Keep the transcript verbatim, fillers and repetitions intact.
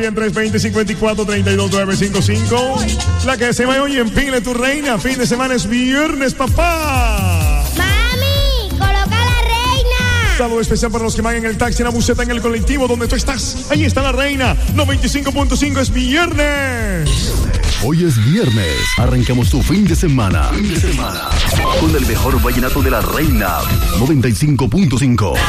En tres veinte, cincuenta y cuatro, treinta y dos, nueve cincuenta y cinco. La que se va hoy en Pile, tu reina. Fin de semana es viernes, papá. Mami, coloca la reina. Saludo especial para los que van en el taxi, en la buseta, en el colectivo, donde tú estás. Ahí está la reina. noventa y cinco punto cinco es viernes. Hoy es viernes. Arrancamos tu fin de semana. Fin de semana. Con el mejor vallenato de la reina. noventa y cinco punto cinco.